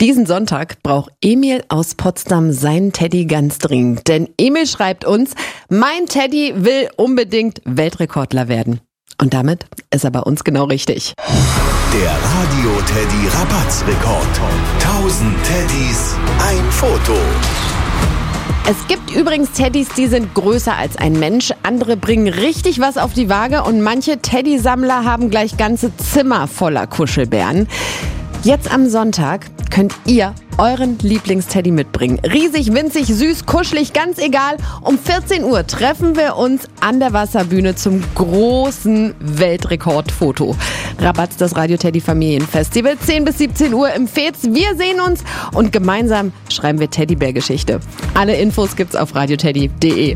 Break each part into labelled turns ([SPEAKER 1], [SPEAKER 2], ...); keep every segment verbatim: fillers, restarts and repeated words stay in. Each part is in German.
[SPEAKER 1] Diesen Sonntag braucht Emil aus Potsdam seinen Teddy ganz dringend. Denn Emil schreibt uns, mein Teddy will unbedingt Weltrekordler werden. Und damit ist er bei uns genau richtig.
[SPEAKER 2] Der Radio-Teddy-Rabatz-Rekord. tausend Teddys, ein Foto.
[SPEAKER 1] Es gibt übrigens Teddys, die sind größer als ein Mensch. Andere bringen richtig was auf die Waage. Und manche Teddysammler haben gleich ganze Zimmer voller Kuschelbären. Jetzt am Sonntag könnt ihr euren Lieblingsteddy mitbringen. Riesig, winzig, süß, kuschelig, ganz egal. Um vierzehn Uhr treffen wir uns an der Wasserbühne zum großen Weltrekordfoto. Rabatz, das Radio-Teddy-Familienfestival, zehn bis siebzehn Uhr im Fez. Wir sehen uns und gemeinsam schreiben wir Teddybär-Geschichte. Alle Infos gibt's auf radioteddy punkt de.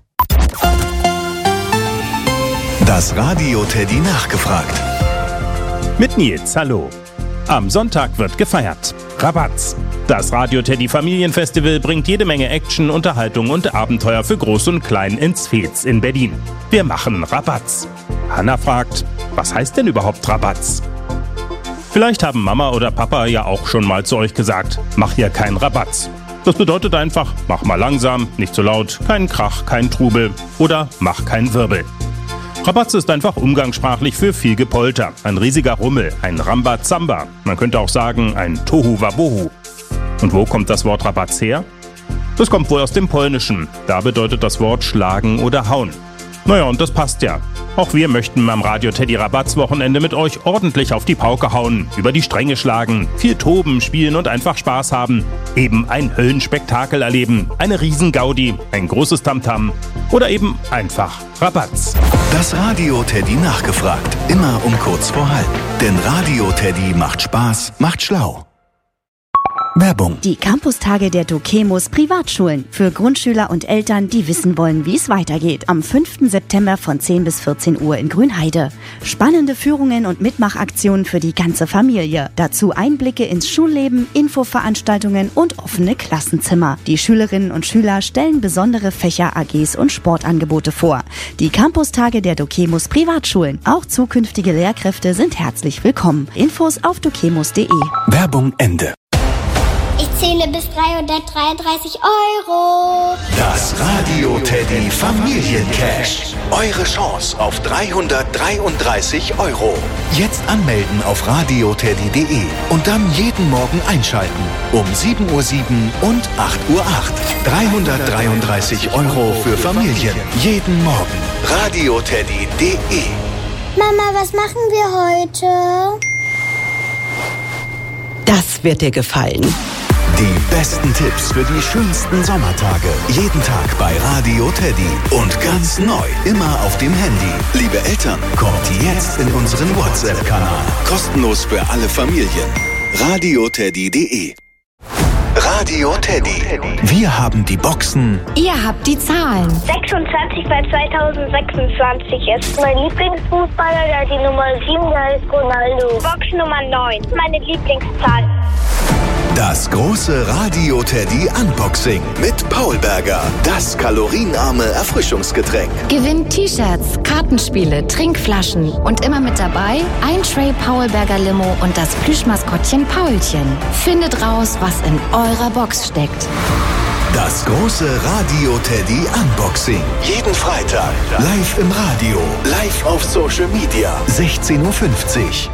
[SPEAKER 2] Das Radio-Teddy nachgefragt.
[SPEAKER 3] Mit Nils, hallo. Am Sonntag wird gefeiert. Rabatz. Das Radio-Teddy-Familienfestival bringt jede Menge Action, Unterhaltung und Abenteuer für Groß und Klein ins Fez in Berlin. Wir machen Rabatz. Hanna fragt, was heißt denn überhaupt Rabatz? Vielleicht haben Mama oder Papa ja auch schon mal zu euch gesagt, mach hier keinen Rabatz. Das bedeutet einfach, mach mal langsam, nicht so laut, keinen Krach, kein Trubel oder mach keinen Wirbel. Rabatz ist einfach umgangssprachlich für viel Gepolter. Ein riesiger Rummel, ein Rambazamba. Man könnte auch sagen, ein Tohuwabohu. Und wo kommt das Wort Rabatz her? Das kommt wohl aus dem Polnischen. Da bedeutet das Wort schlagen oder hauen. Naja, und das passt ja. Auch wir möchten am Radio-Teddy-Rabatz-Wochenende mit euch ordentlich auf die Pauke hauen, über die Stränge schlagen, viel toben, spielen und einfach Spaß haben. Eben ein Höllenspektakel erleben, eine Riesengaudi, ein großes Tamtam oder eben einfach Rabatz.
[SPEAKER 2] Das Radio-Teddy nachgefragt, immer um kurz vor halb. Denn Radio-Teddy macht Spaß, macht schlau. Werbung.
[SPEAKER 4] Die Campustage der Dokemos Privatschulen für Grundschüler und Eltern, die wissen wollen, wie es weitergeht. Am fünften September von zehn bis vierzehn Uhr in Grünheide. Spannende Führungen und Mitmachaktionen für die ganze Familie. Dazu Einblicke ins Schulleben, Infoveranstaltungen und offene Klassenzimmer. Die Schülerinnen und Schüler stellen besondere Fächer, A Gs und Sportangebote vor. Die Campustage der Dokemos Privatschulen. Auch zukünftige Lehrkräfte sind herzlich willkommen. Infos auf dokemos punkt de.
[SPEAKER 2] Werbung Ende.
[SPEAKER 5] Ich zähle bis dreihundertdreiunddreißig Euro.
[SPEAKER 2] Das Radio-Teddy Familiencash. Eure Chance auf dreihundertdreiunddreißig Euro. Jetzt anmelden auf radioteddy punkt de und dann jeden Morgen einschalten. Um sieben Uhr sieben und acht Uhr acht. dreihundertdreiunddreißig Euro für Familien. Jeden Morgen. radioteddy punkt de.
[SPEAKER 5] Mama, was machen wir heute?
[SPEAKER 1] Das wird dir gefallen.
[SPEAKER 2] Die besten Tipps für die schönsten Sommertage. Jeden Tag bei Radio Teddy. Und ganz neu, immer auf dem Handy. Liebe Eltern, kommt jetzt in unseren WhatsApp-Kanal. Kostenlos für alle Familien. radioteddy punkt de. Radio Teddy. Wir haben die Boxen.
[SPEAKER 6] Ihr habt die Zahlen.
[SPEAKER 5] sechsundzwanzig bei zweitausendsechsundzwanzig ist mein Lieblingsfußballer, der hat die Nummer sieben, der heißt Ronaldo. Box Nummer neun, meine Lieblingszahl.
[SPEAKER 2] Das große Radio Teddy Unboxing mit Paul Berger. Das kalorienarme Erfrischungsgetränk.
[SPEAKER 6] Gewinnt T-Shirts, Kartenspiele, Trinkflaschen und immer mit dabei ein Tray Paul Berger Limo und das Plüschmaskottchen Paulchen. Findet raus, was in eurer Box steckt.
[SPEAKER 2] Das große Radio Teddy Unboxing. Jeden Freitag live im Radio, live auf Social Media. sechzehn Uhr fünfzig.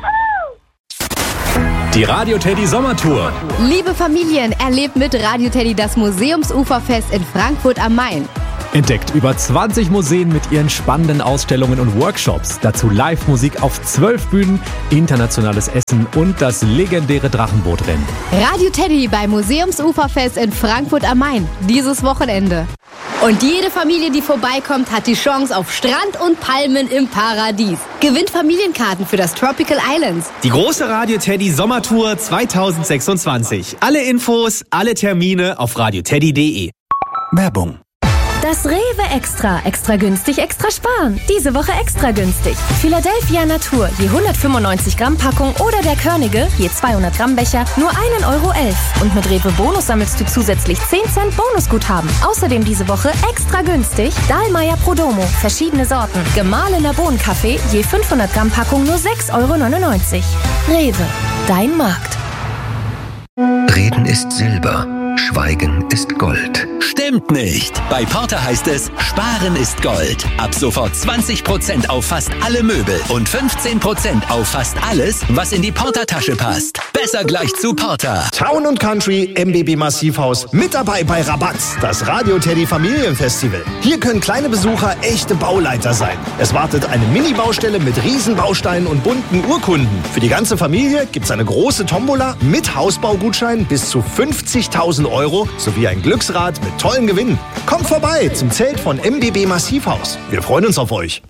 [SPEAKER 7] Die Radio Teddy Sommertour.
[SPEAKER 8] Liebe Familien, erlebt mit Radio Teddy das Museumsuferfest in Frankfurt am Main.
[SPEAKER 7] Entdeckt über zwanzig Museen mit ihren spannenden Ausstellungen und Workshops. Dazu Live-Musik auf zwölf Bühnen, internationales Essen und das legendäre Drachenbootrennen.
[SPEAKER 8] Radio Teddy beim Museumsuferfest in Frankfurt am Main. Dieses Wochenende. Und jede Familie, die vorbeikommt, hat die Chance auf Strand und Palmen im Paradies. Gewinnt Familienkarten für das Tropical Islands.
[SPEAKER 9] Die große Radio Teddy Sommertour zweitausendsechsundzwanzig. Alle Infos, alle Termine auf radioteddy punkt de.
[SPEAKER 2] Werbung.
[SPEAKER 10] Das Rewe Extra. Extra günstig, extra sparen. Diese Woche extra günstig. Philadelphia Natur, je hundertfünfundneunzig Gramm Packung oder der Körnige, je zweihundert Gramm Becher, nur ein Euro elf. Und mit Rewe Bonus sammelst du zusätzlich zehn Cent Bonusguthaben. Außerdem diese Woche extra günstig Dahlmeier Prodomo, verschiedene Sorten. Gemahlener Bohnenkaffee, je fünfhundert Gramm Packung nur sechs Euro neunundneunzig. Rewe, dein Markt.
[SPEAKER 11] Reden ist Silber, Schweigen ist Gold.
[SPEAKER 12] Stimmt nicht. Bei Porter heißt es, Sparen ist Gold. Ab sofort zwanzig Prozent auf fast alle Möbel und fünfzehn Prozent auf fast alles, was in die Porter-Tasche passt. Besser gleich zu Porter.
[SPEAKER 13] Town und Country M B B Massivhaus mit dabei bei Rabatz, das Radio Teddy Familienfestival. Hier können kleine Besucher echte Bauleiter sein. Es wartet eine Mini-Baustelle mit Riesenbausteinen und bunten Urkunden. Für die ganze Familie gibt's eine große Tombola mit Hausbaugutschein bis zu fünfzigtausend Euro sowie ein Glücksrad mit tollen Gewinnen. Kommt vorbei zum Zelt von M B B Massivhaus. Wir freuen uns auf euch.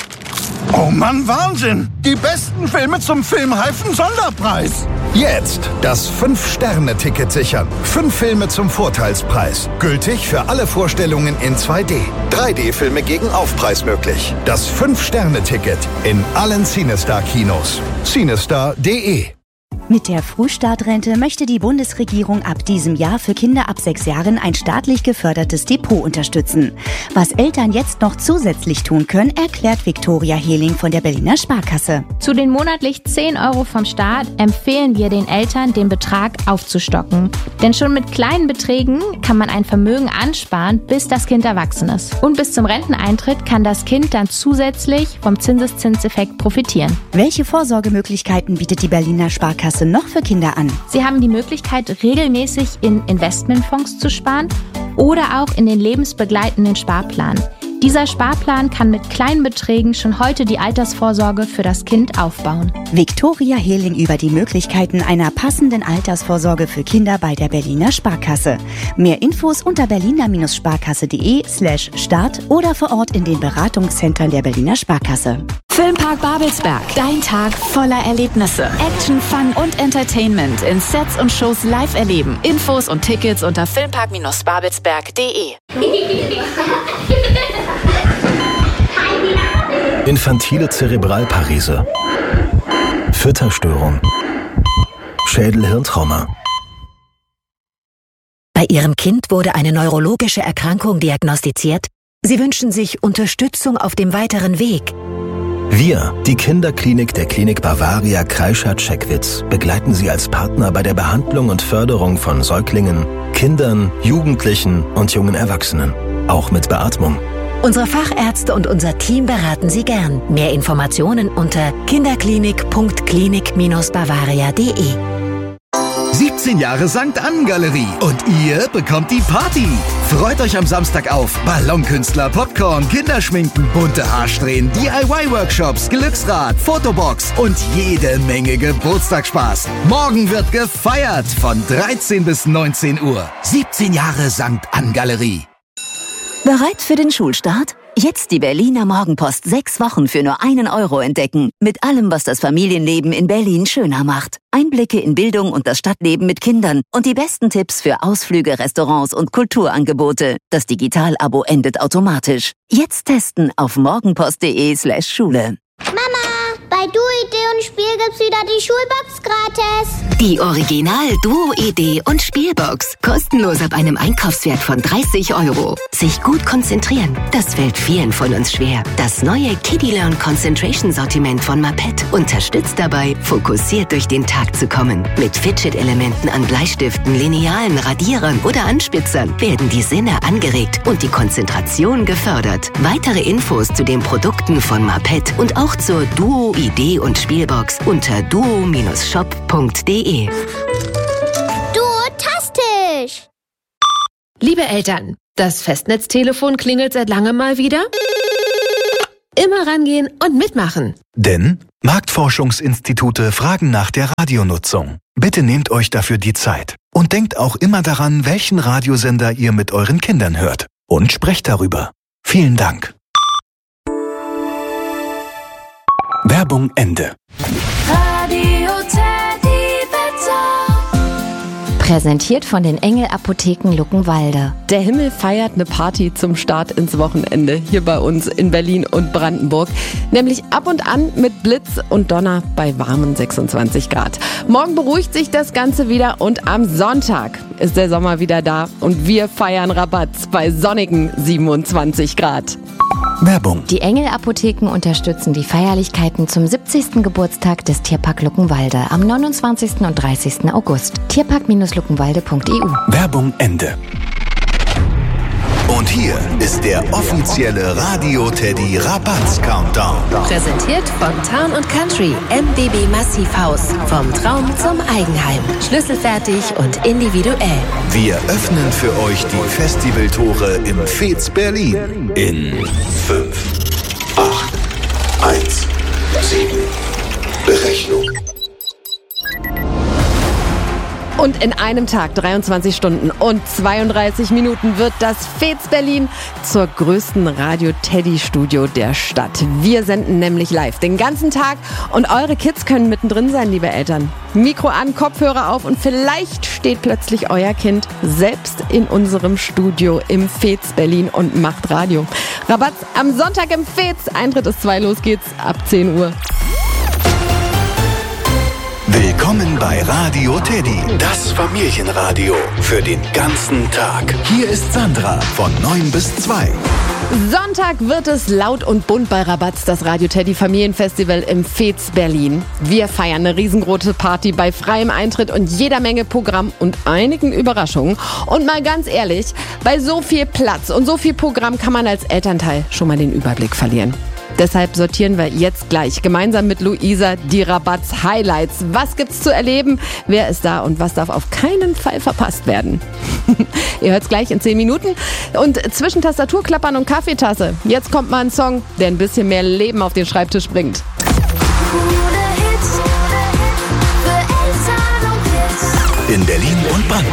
[SPEAKER 14] Oh Mann, Wahnsinn! Die besten Filme zum Filmreifen Sonderpreis.
[SPEAKER 2] Jetzt das fünf Sterne Ticket sichern. Fünf Filme zum Vorteilspreis. Gültig für alle Vorstellungen in zwei D. drei D Filme gegen Aufpreis möglich. Das fünf Sterne Ticket in allen Cinestar-Kinos. Cinestar punkt de.
[SPEAKER 4] Mit der Frühstartrente möchte die Bundesregierung ab diesem Jahr für Kinder ab sechs Jahren ein staatlich gefördertes Depot unterstützen. Was Eltern jetzt noch zusätzlich tun können, erklärt Viktoria Hehling von der Berliner Sparkasse.
[SPEAKER 15] Zu den monatlich zehn Euro vom Staat empfehlen wir den Eltern, den Betrag aufzustocken. Denn schon mit kleinen Beträgen kann man ein Vermögen ansparen, bis das Kind erwachsen ist. Und bis zum Renteneintritt kann das Kind dann zusätzlich vom Zinseszinseffekt profitieren.
[SPEAKER 4] Welche Vorsorgemöglichkeiten bietet die Berliner Sparkasse noch für Kinder an?
[SPEAKER 15] Sie haben die Möglichkeit, regelmäßig in Investmentfonds zu sparen oder auch in den lebensbegleitenden Sparplan. Dieser Sparplan kann mit kleinen Beträgen schon heute die Altersvorsorge für das Kind aufbauen.
[SPEAKER 4] Viktoria Hehling über die Möglichkeiten einer passenden Altersvorsorge für Kinder bei der Berliner Sparkasse. Mehr Infos unter berliner-sparkasse.de slash start oder vor Ort in den Beratungszentren der Berliner Sparkasse.
[SPEAKER 6] Filmpark Babelsberg. Dein Tag voller Erlebnisse. Action, Fun und Entertainment in Sets und Shows live erleben. Infos und Tickets unter filmpark babelsberg punkt de.
[SPEAKER 16] Infantile Zerebralparese, Fütterstörung, Schädel-Hirntrauma.
[SPEAKER 17] Bei Ihrem Kind wurde eine neurologische Erkrankung diagnostiziert. Sie wünschen sich Unterstützung auf dem weiteren Weg.
[SPEAKER 16] Wir, die Kinderklinik der Klinik Bavaria Kreischath-Checkwitz, begleiten Sie als Partner bei der Behandlung und Förderung von Säuglingen, Kindern, Jugendlichen und jungen Erwachsenen, auch mit Beatmung.
[SPEAKER 17] Unsere Fachärzte und unser Team beraten Sie gern. Mehr Informationen unter kinderklinik punkt klinik bindestrich bavaria punkt de.
[SPEAKER 18] siebzehn Jahre Sankt Ann Galerie und ihr bekommt die Party. Freut euch am Samstag auf Ballonkünstler, Popcorn, Kinderschminken, bunte Haarsträhnen, D I Y-Workshops, Glücksrad, Fotobox und jede Menge Geburtstagsspaß. Morgen wird gefeiert von dreizehn bis neunzehn Uhr. siebzehn Jahre Sankt Ann Galerie.
[SPEAKER 19] Bereit für den Schulstart? Jetzt die Berliner Morgenpost sechs Wochen für nur einen Euro entdecken. Mit allem, was das Familienleben in Berlin schöner macht. Einblicke in Bildung und das Stadtleben mit Kindern und die besten Tipps für Ausflüge, Restaurants und Kulturangebote. Das Digital-Abo endet automatisch. Jetzt testen auf morgenpost.de slash Schule.
[SPEAKER 5] Mama, bei Duo-Idee und Spiel gibt's wieder die Schulbox gratis.
[SPEAKER 6] Die Original Duo-Idee und Spielbox. Kostenlos ab einem Einkaufswert von dreißig Euro. Sich gut konzentrieren, das fällt vielen von uns schwer. Das neue Kiddie Learn Concentration Sortiment von Mapet unterstützt dabei, fokussiert durch den Tag zu kommen. Mit Fidget-Elementen an Bleistiften, Linealen, Radierern oder Anspitzern werden die Sinne angeregt und die Konzentration gefördert. Weitere Infos zu den Produkten von Mapet und auch zur Duo-Idee und Spielbox unter duo Bindestrich shop punkt de.
[SPEAKER 5] Duotastisch!
[SPEAKER 20] Liebe Eltern, das Festnetztelefon klingelt seit langem mal wieder. Immer rangehen und mitmachen.
[SPEAKER 2] Denn Marktforschungsinstitute fragen nach der Radionutzung. Bitte nehmt euch dafür die Zeit. Und denkt auch immer daran, welchen Radiosender ihr mit euren Kindern hört. Und sprecht darüber. Vielen Dank. Werbung Ende.
[SPEAKER 6] Radio Teddy Wetter.
[SPEAKER 4] Präsentiert von den Engel-Apotheken Luckenwalde.
[SPEAKER 1] Der Himmel feiert eine Party zum Start ins Wochenende hier bei uns in Berlin und Brandenburg. Nämlich ab und an mit Blitz und Donner bei warmen sechsundzwanzig Grad. Morgen beruhigt sich das Ganze wieder und am Sonntag ist der Sommer wieder da und wir feiern Rabatz bei sonnigen siebenundzwanzig Grad.
[SPEAKER 2] Werbung.
[SPEAKER 21] Die Engel-Apotheken unterstützen die Feierlichkeiten zum siebzigsten Geburtstag des Tierpark Luckenwalde am neunundzwanzigsten und dreißigsten August. tierpark luckenwalde punkt e u.
[SPEAKER 2] Werbung Ende. Und hier ist der offizielle Radio Teddy Rabatz Countdown.
[SPEAKER 20] Präsentiert von Town und Country, M B B Massivhaus. Vom Traum zum Eigenheim. Schlüsselfertig und individuell.
[SPEAKER 2] Wir öffnen für euch die Festivaltore im Fez Berlin in fünf, acht, eins, sieben. Berechnung.
[SPEAKER 1] Und in einem Tag, dreiundzwanzig Stunden und zweiunddreißig Minuten, wird das Fez Berlin zur größten Radio-Teddy-Studio der Stadt. Wir senden nämlich live den ganzen Tag und eure Kids können mittendrin sein, liebe Eltern. Mikro an, Kopfhörer auf und vielleicht steht plötzlich euer Kind selbst in unserem Studio im Fez Berlin und macht Radio. Rabatz am Sonntag im Fez. Eintritt ist zwei, los geht's ab zehn Uhr.
[SPEAKER 2] Willkommen bei Radio Teddy, das Familienradio für den ganzen Tag. Hier ist Sandra von neun bis zwei.
[SPEAKER 1] Sonntag wird es laut und bunt bei Rabatz, das Radio Teddy Familienfestival im Fez Berlin. Wir feiern eine riesengroße Party bei freiem Eintritt und jeder Menge Programm und einigen Überraschungen. Und mal ganz ehrlich, bei so viel Platz und so viel Programm kann man als Elternteil schon mal den Überblick verlieren. Deshalb sortieren wir jetzt gleich gemeinsam mit Luisa die Rabatz-Highlights. Was gibt's zu erleben? Wer ist da und was darf auf keinen Fall verpasst werden? Ihr hört's gleich in zehn Minuten. Und zwischen Tastaturklappern und Kaffeetasse, jetzt kommt mal ein Song, der ein bisschen mehr Leben auf den Schreibtisch bringt.
[SPEAKER 2] In Berlin und Brandenburg.